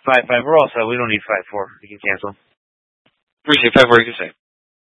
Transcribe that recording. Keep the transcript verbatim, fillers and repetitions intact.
five five. We're all set. We don't need five four. You can cancel. Appreciate five four. You can say.